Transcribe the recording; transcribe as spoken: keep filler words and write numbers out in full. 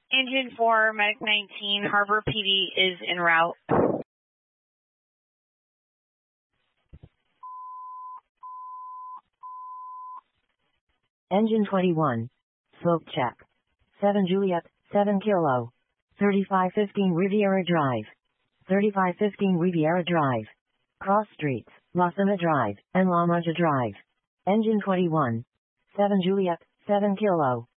Engine four, Medic nineteen, Harbor P D is en route. Engine twenty-one. Slope check. seven Juliet, seven Kilo. thirty-five fifteen Riviera Drive. thirty-five fifteen Riviera Drive. Cross Streets, La Cima Drive, and La Mancha Drive. Engine twenty-one. seven Juliet, seven Kilo.